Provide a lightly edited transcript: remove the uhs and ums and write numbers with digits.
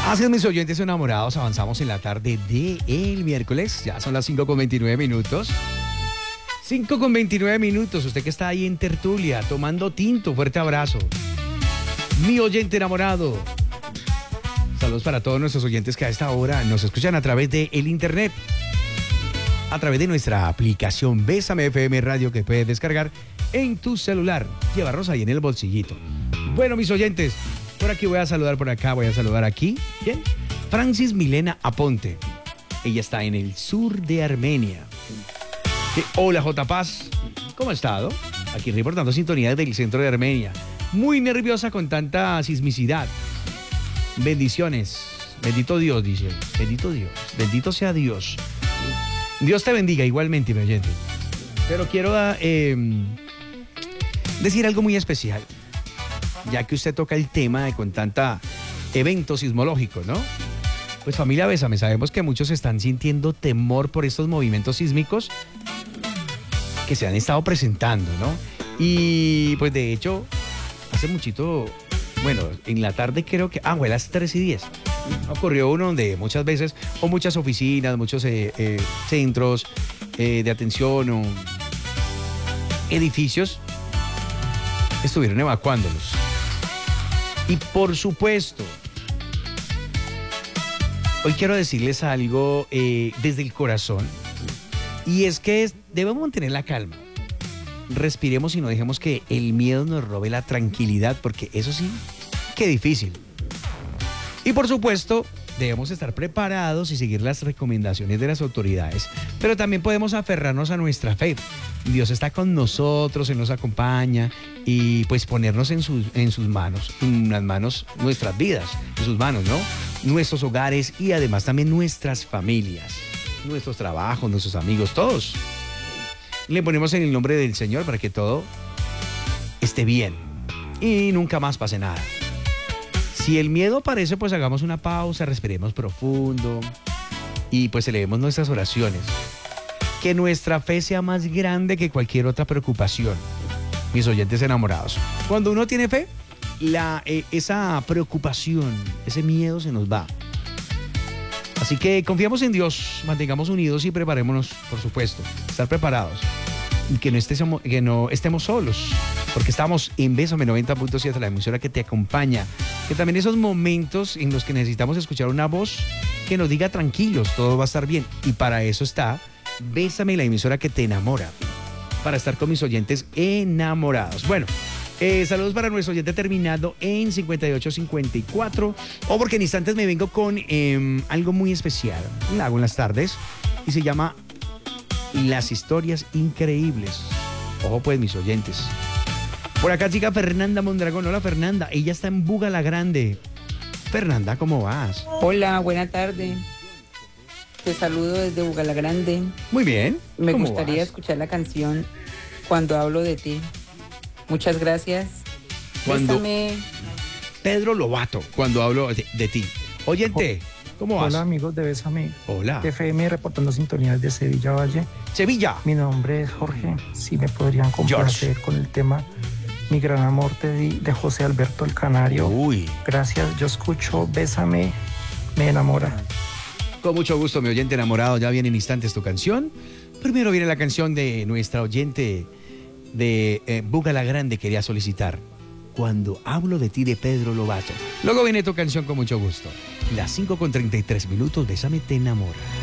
Así es, mis oyentes enamorados, avanzamos en la tarde de el miércoles. Ya son las 5:29 minutos. 5:29 minutos. Usted que está ahí en tertulia, tomando tinto, fuerte abrazo. Mi oyente enamorado. Saludos para todos nuestros oyentes que a esta hora nos escuchan a través de el internet. A través de nuestra aplicación Bésame FM Radio que puedes descargar en tu celular. Llevarlos ahí en el bolsillito. Bueno, mis oyentes, por aquí voy a saludar, por acá voy a saludar aquí. ¿Quién? Francis Milena Aponte. Ella está en el sur de Armenia. Hola, J. Paz. ¿Cómo ha estado? Aquí reportando sintonía del centro de Armenia. Muy nerviosa con tanta sismicidad. Bendiciones. Bendito Dios, dice. Bendito Dios. Bendito sea Dios. Dios te bendiga igualmente, mi oyente. Pero quiero decir algo muy especial, ya que usted toca el tema de con tanta evento sismológico, ¿no? Pues familia Bésame, sabemos que muchos están sintiendo temor por estos movimientos sísmicos que se han estado presentando, ¿no? Y pues de hecho, hace muchito, bueno, en la tarde creo que, fue a las 3:10. Ocurrió uno donde muchas veces, o muchas oficinas, muchos centros de atención o edificios estuvieron evacuándolos. Y por supuesto, hoy quiero decirles algo desde el corazón, y es que debemos mantener la calma. Respiremos y no dejemos que el miedo nos robe la tranquilidad, porque eso sí, qué difícil. Y por supuesto, debemos estar preparados y seguir las recomendaciones de las autoridades, pero también podemos aferrarnos a nuestra fe. Dios está con nosotros, Él nos acompaña, y pues ponernos en sus manos, en las manos, nuestras vidas, en sus manos, ¿no? Nuestros hogares y además también nuestras familias, nuestros trabajos, nuestros amigos, todos. Le ponemos en el nombre del Señor para que todo esté bien y nunca más pase nada. Si el miedo aparece, pues hagamos una pausa, respiremos profundo y pues elevemos nuestras oraciones. Que nuestra fe sea más grande que cualquier otra preocupación. Mis oyentes enamorados. Cuando uno tiene fe, esa preocupación, ese miedo se nos va. Así que confiemos en Dios, mantengamos unidos y preparémonos, por supuesto, estar preparados. Y que no estemos solos, porque estamos en Bésame 90.7, la emisora que te acompaña. Que también esos momentos en los que necesitamos escuchar una voz que nos diga tranquilos, todo va a estar bien. Y para eso está Bésame, la emisora que te enamora, para estar con mis oyentes enamorados. Bueno, saludos para nuestro oyente terminado en 5854. O porque en instantes me vengo con algo muy especial. La hago en las tardes y se llama Las historias increíbles. Ojo pues, mis oyentes. Por acá chica Fernanda Mondragón. Hola Fernanda, ella está en Buga la Grande. Fernanda, ¿cómo vas? Hola, buena tarde. Te saludo desde Buga la Grande. Muy bien. Me gustaría escuchar la canción Cuando hablo de ti. Muchas gracias. Bésame. Pedro Lobato, Cuando hablo de ti. Oyente, ¿cómo vas? Hola amigos de Bésame. Hola. FM reportando sintonías de Sevilla Valle. Sevilla. Mi nombre es Jorge. Si me podrían complacer con el tema Mi gran amor te di, de José Alberto el Canario. Uy. Gracias, yo escucho Bésame, me enamora. Con mucho gusto, mi oyente enamorado. Ya viene en instantes tu canción. Primero viene la canción de nuestra oyente de Buga la Grande, quería solicitar Cuando hablo de ti, de Pedro Lobato. Luego viene tu canción con mucho gusto. Las 5:33 minutos, Bésame te enamora.